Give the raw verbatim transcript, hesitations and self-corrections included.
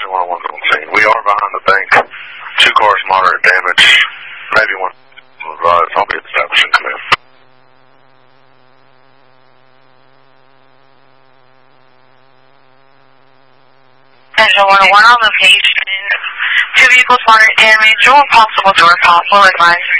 Actually, one on the scene. We are behind the bank. Two cars moderate damage. Maybe one will rise. I'll be establishing command. Engine one oh one on location. Two vehicles moderate damage. All possible door pop. Will advise.